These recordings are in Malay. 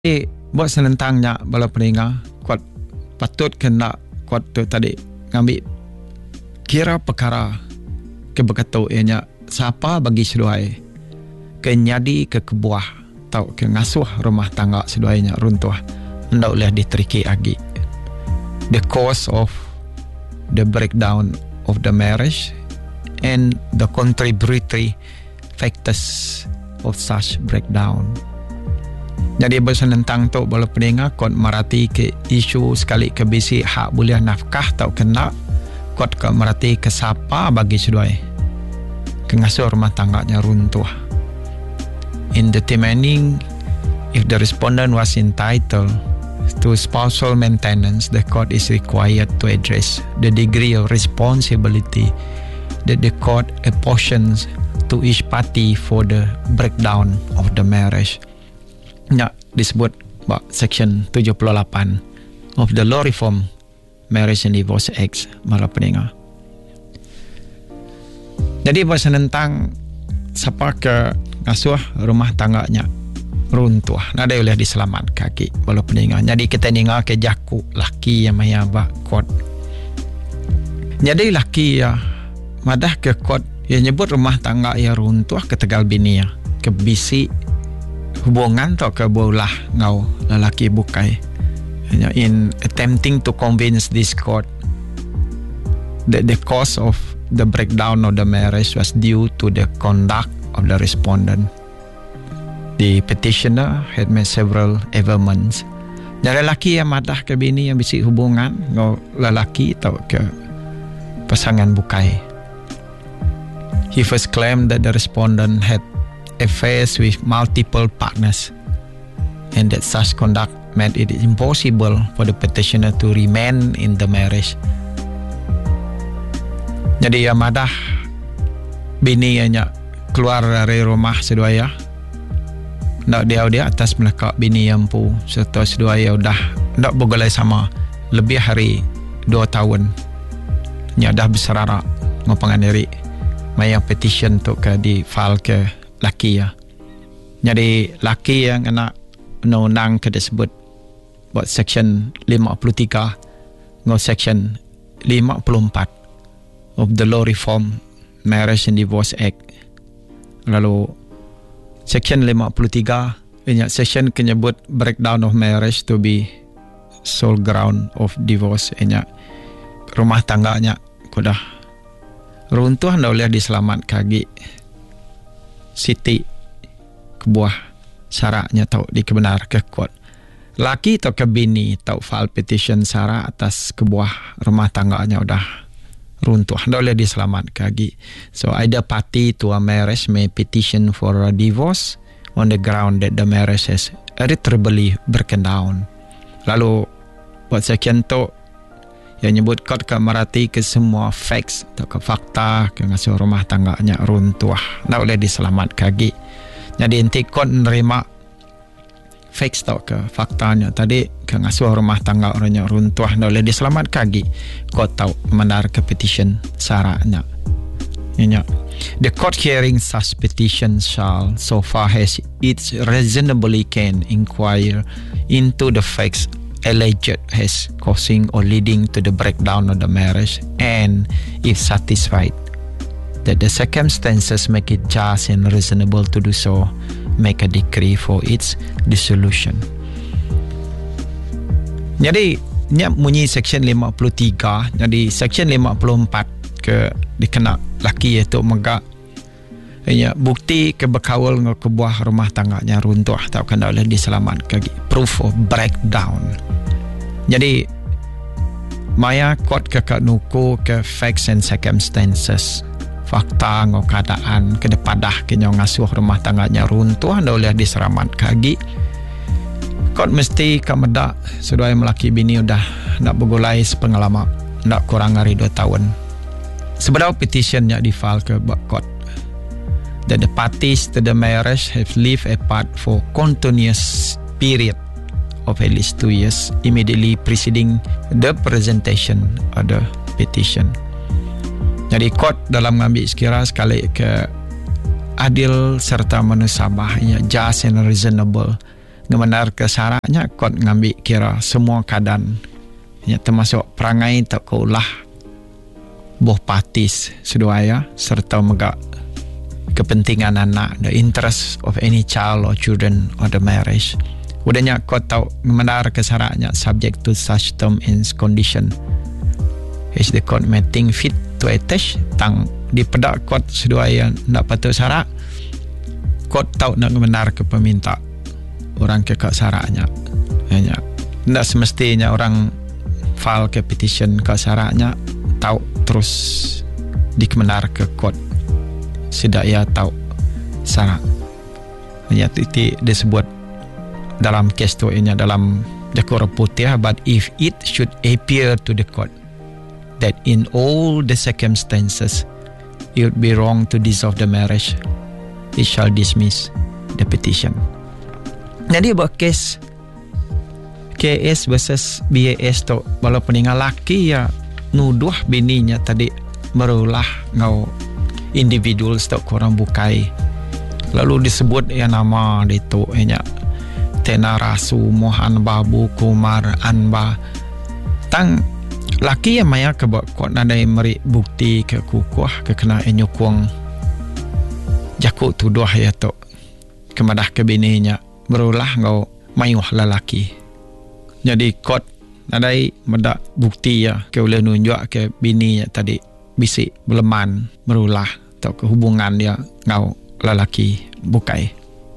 buat senentangnya bala peninga kuat patut kena kuat tu tadi ngambil kira perkara kebekatu ianya siapa bagi seduai kenyadi ke kebuah tau ke ngasuh rumah tangga seduainya runtuh ndak boleh diteriki lagi. The cause of the breakdown of the marriage and the contributory factors of such breakdown. Jadi bersenentang tu bala peninga kot merhati ke isu sekali ke bisi hak boleh nafkah tau kena kot ke merhati ke siapa bagi seduai kengasuh rumah tangganya runtuh. In determining if the respondent was entitled to spousal maintenance, the court is required to address the degree of responsibility that the court apportions to each party for the breakdown of the marriage. Disebut section 78 of the Law Reform Marriage and Divorce Act bala peninga. Jadi bahasa tentang siapa ke ngasuh rumah tangganya runtuh nada boleh diselamat kaki bala peninga. Jadi kita ninga ke jaku laki yang maya ba kot. Jadi laki ya madah ke kot yang nyebut rumah tangga ya runtuh ke tegal bini ya ke bisi hubungan atau ke bolah ngau lelaki bukai. In attempting to convince this court that the cause of the breakdown of the marriage was due to the conduct of the respondent, the petitioner had made several averments. Dan lelaki yang madah ke bini yang bisi hubungan ngau lelaki atau ke pasangan bukai. He first claimed that the respondent had affairs with multiple partners and that such conduct made it impossible for the petitioner to remain in the marriage. Jadi ya madah bini nya keluar dari rumah seduaya ndak dia atas melekak bini yang pu serta seduaya dah ndak bergolai sama lebih hari 2 tahun nya dah berserarak ngopangan diri mayang petition tu ke di file ke laki ya. Jadi laki yang kena undang-undang ke disebut buat section 53 ngau section 54 of the Law Reform Marriage and Divorce Act. Lalu section 53 ini section menyebut breakdown of marriage to be sole ground of divorce. Ini rumah tangganya kudah runtuh ndak boleh diselamat kagi siti kebuah syaratnya tau dikebenar ke court. Laki atau ke bini tau file petition syarat atas kebuah rumah tangganya udah runtuh ndak boleh diselamat kagi. So either party to a marriage may petition for a divorce on the ground that the marriage has irretrievably broken down. Lalu buat sekian tu yang nyebut court ke merhati ke semua facts atau ke fakta ke ngasuh rumah tangganya runtuh ndak boleh diselamat kagi. Jadi inti court menerima facts atau ke faktanya tadi ke ngasuh rumah tangga orangnya runtuh ndak boleh diselamat kagi. Court tahu menar ke petition syaratnya. The court hearing such petition shall so far as it reasonably can inquire into the facts alleged as causing or leading to the breakdown of the marriage, and if satisfied that the circumstances make it just and reasonable to do so, make a decree for its dissolution. Jadi nya bunyi section 53. Jadi section 54 ke dikena laki iaitu megak bukti ke berkawal dengan kebuah rumah tangganya runtuh atau kena oleh diselamat kagi proof of breakdown. Jadi maya court ke nuku ke facts and circumstances fakta ngau keadaan ke depadah ke ngasuh rumah tangganya runtuh anda oleh diselamat kagi. Court mesti kamedak seduai melaki bini udah nak bergulai sepengalaman nak kurang dari 2 tahun. Sebenarnya petitionnya di file ke court that the parties to the marriage have lived apart for continuous period of at least 2 years immediately preceding the presentation of the petition. Jadi court dalam mengambil sekira sekali ke adil serta menusabah, just and reasonable ngebenar ke syaratnya kot ngambil kira semua keadaan, termasuk perangai tak keulah boh parties seduaya serta megak kepentingan anak, the interest of any child or children or the marriage. Udahnya kot tahu ngebenar ke syaratnya subject to such term and condition. Is the court meeting fit to attach tang di pedak kot seduaya nak patut syarat, kot tahu nak ngebenar ke peminta orang ke syaratnya. Hanya tidak semestinya orang file ke petition ke syaratnya tahu terus dikebenar ke kot sedaya tahu syarat. Hanya titik disebut dalam kes tu ini dalam Jakura Putih, but if it should appear to the court that in all the circumstances it would be wrong to dissolve the marriage, it shall dismiss the petition. Jadi buat kes KS versus BAS tu, walaupun dengan laki ya nuduh bininya tadi merulah ngau individual tu kurang bukai, lalu disebut ya nama itu nya Tena Rasu Mohan Babu Kumar Anba tang laki yang maya ke buat kot nadai meri bukti ke kukuh ke kena enyukung jakuk tuduh ya tu kemadah ke bininya berulah ngau mayuh lelaki. Jadi kot nadai medak bukti ya ke boleh nunjuk ke bininya tadi bisik beleman berulah atau kehubungan dia ngau lelaki bukai.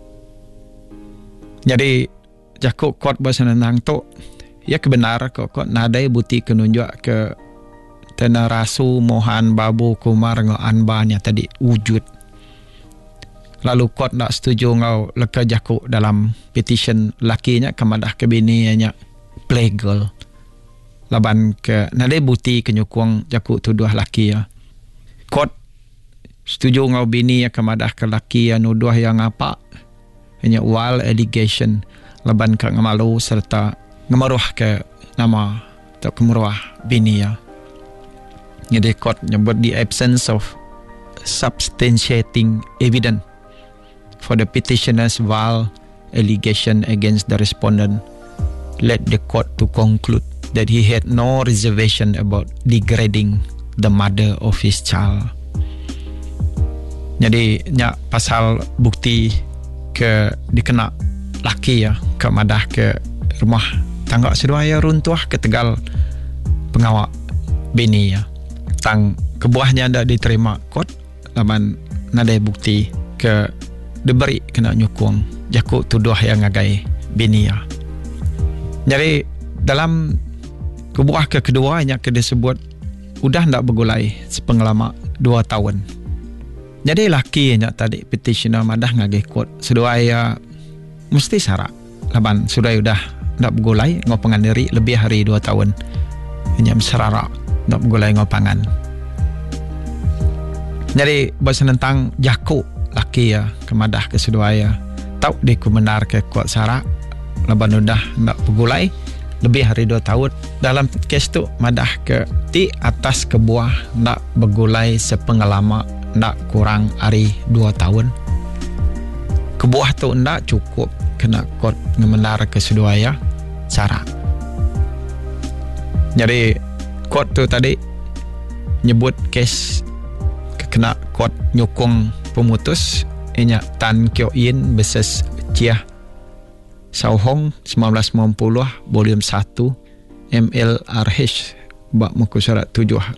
Jadi jakuk kot bersenang tu ya kebenar kot nadai bukti kenunjuk ke Tena Rasu Mohan Babu Kumar ngau Anbanya tadi wujud. Lalu kot tak setuju ngau leka jakuk dalam petition lakinya kemadah ke bininya playgirl. Laban ke nadai bukti kenyukung jakuk tuduh laki ya. Kot setuju ngau bini ya kemadah ke laki ya nuduh yang apa? Hanya wild allegation laban ke ngemalu serta ngemaruh ke nama atau kemeruah bini ya. Jadi kot nyebut the absence of substantiating evidence for the petitioner's vile allegation against the respondent led the court to conclude that he had no reservation about degrading the mother of his child. Jadi nya pasal bukti ke dikena laki ya ke madah ke rumah tangga seduaya runtuh ke tegal pengawak bini ya. Tang kebuahnya dah diterima kot laman nadai bukti ke diberi kena nyukung jakuk tuduh yang ngagai bini ya. Jadi dalam kebuah ke keduanya ke disebut udah ndak bergulai sepengalaman 2 tahun. Jadi laki nya tadi petitioner madah ngagai kot seduaya mesti syarat laban sudah ndak bergulai ngau pengandiri lebih hari 2 tahun. Hanya syarat ndak bergulai ngau pangan. Jadi bersenentang jakuk laki ya kemadah ke seduaya tau diku benar ke kuat syarat laban udah nak bergulai lebih hari 2 tahun. Dalam kes tu madah ke ti atas kebuah nak bergulai sepengalaman nak kurang hari 2 tahun. Kebuah tu nak cukup kena kot ngebenar ke seduaya syarat. Jadi kot tu tadi nyebut kes kena kot nyukung pemutus inya Tan Kyo Yin versus Chia Sao Hong 1990 volume 1 MLRH bab muka surat 756.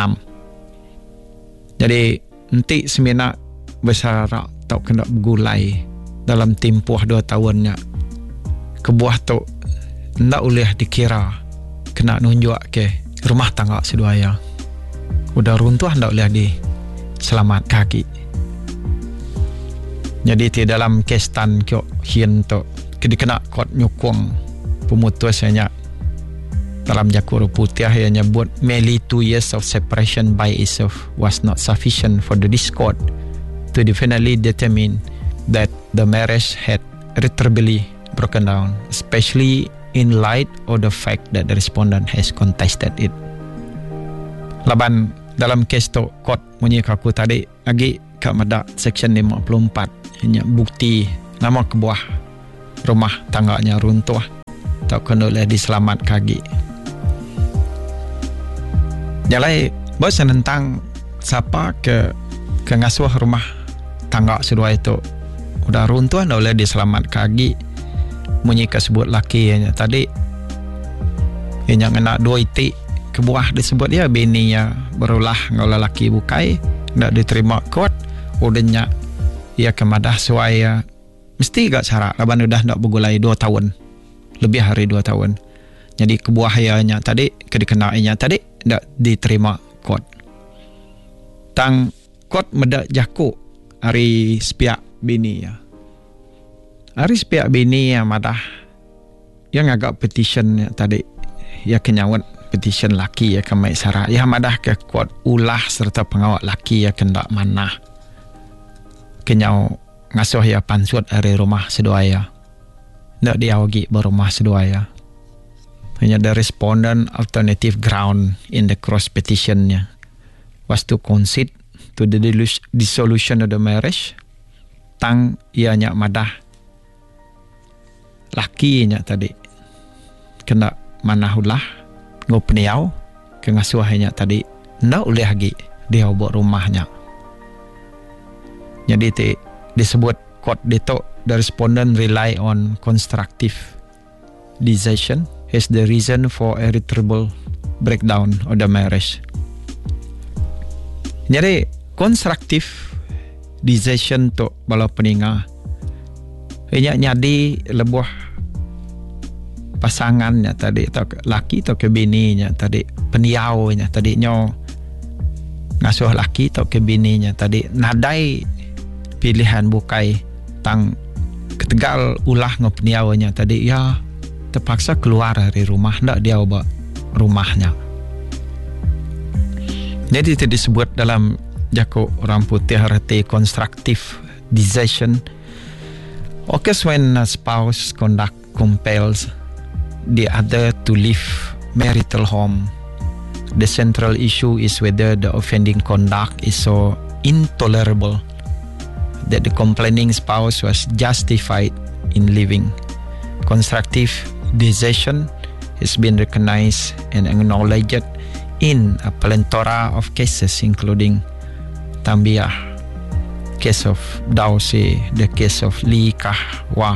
Jadi nanti semina bersyarat tak kena bergulai dalam tempoh 2 tahunnya. Kebuah tu ndak boleh dikira kena nunjuk ke rumah tangga seduaya. Udah runtuh ndak boleh di selamat kaki. Jadi di dalam kes Tan Kyo Yin tu dikena kot nyukung pemutusnya dalam Jakura Putih yang nyebut merely 2 years of separation by itself was not sufficient for the discord to definitely determine that the marriage had irretrievably broken down, especially in light of the fact that the respondent has contested it. Laban dalam kes tu kot bunyi kaku tadi lagi kat madak section 54 hanya bukti nama kebuah rumah tangganya runtuh tak kena oleh diselamat kaki. Jalai bos tentang siapa ke ngasuh rumah tangga sedua itu udah runtuh dah oleh diselamat kaki. Munyi kesebut laki nya tadi yang kena 2 itik ke buah disebut dia bininya berulah ngolah laki bukai ndak diterima kot udahnya ia kemadah suaya mesti gak cara laban udah ndak bergulai 2 tahun lebih hari 2 tahun jadi kebuahnya tadi kedikenainya tadi ndak diterima kot tang kot medak jaku hari sepiak bini ya hari sepiak bini ya madah yang agak petition ya tadi ya kenyawat petition laki ya kemai sara ya madah ke kuat ulah serta pengawal laki ya kendak manah kenyau ngasuh ya pansut dari rumah seduaya ndak diawagi berumah seduaya hanya the respondent alternative ground in the cross petitionnya was to concede to the dissolution of the marriage tang ianya madah lakinya tadi kena manahulah ngopniau ke ngasuhnya tadi ndak oleh lagi dia buat rumahnya jadi disebut quote dito the respondent rely on constructive decision as the reason for irretrievable breakdown of the marriage. Jadi constructive decision tu bala peninga inya nyadi lebuh pasangannya tadi atau laki atau ke bininya tadi peniaunya tadi nyo ngasuh laki atau ke bininya tadi nadai pilihan bukai tang ketegal ulah ngopeniaunya tadi ya terpaksa keluar dari rumah ndak dia ubah rumahnya. Jadi itu disebut dalam Jaku orang putih arti constructive decision occurs when a spouse conduct compels the other to leave marital home. The central issue is whether the offending conduct is so intolerable that the complaining spouse was justified in leaving. Constructive decision has been recognized and acknowledged in a plethora of cases including Tambiyah, case of Dawsi, the case of Lee Kahwa,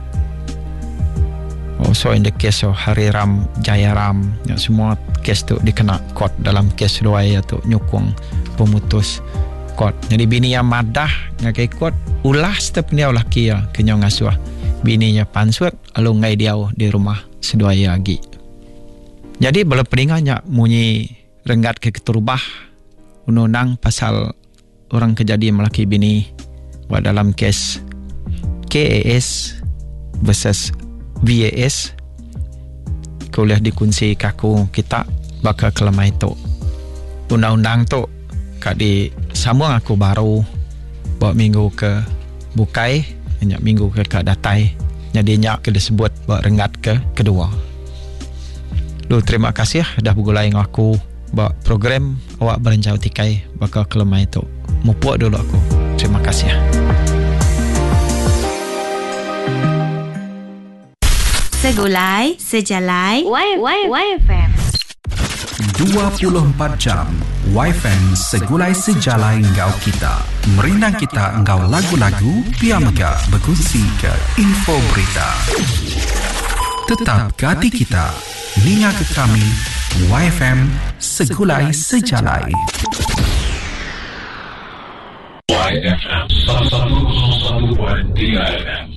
also in the case of Hariram Jayaram, yang semua kes tu dikena court dalam kes doaya tu nyukung pemutus court. Jadi bini yang madah ngakai court ulah setiap niau laki ya kenyau ngasuh bininya pansut lalu ngai diau di rumah sedoaya lagi. Jadi bala peningannya munyi renggat ke keturubah undang pasal orang kejadian melaki bini buat dalam kes KAS versus VAS kuliah dikunci kaku kita bakal kelemah itu undang-undang tu kak di sambung aku baru bawa minggu ke bukai nyak minggu ke datai jadi nyak ke disebut bawa renggat ke kedua. Lu terima kasih dah bergulai dengan aku bawa program awak berencau tikai bakal kelemah itu mupuak dulu aku. Terima kasih. Segulai, sejalai, YFM 24 jam YFM Segulai Sejalai Engkau kita merindang kita engkau lagu-lagu Pia Mega berkongsi ke info berita tetap ke hati kita ninga ke kami YFM Segulai Sejalai YFM 101.3 FM